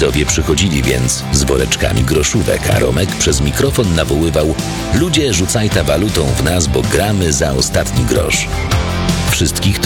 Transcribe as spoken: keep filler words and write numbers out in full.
Widzowie przychodzili więc z woreczkami groszówek, a Romek przez mikrofon nawoływał: ludzie, rzucaj ta walutą w nas, bo gramy za ostatni grosz. Wszystkich to